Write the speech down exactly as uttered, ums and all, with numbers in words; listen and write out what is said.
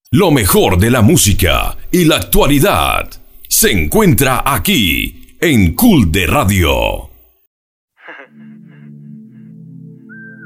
Lo mejor de la música y la actualidad se encuentra aquí en Cool de Radio.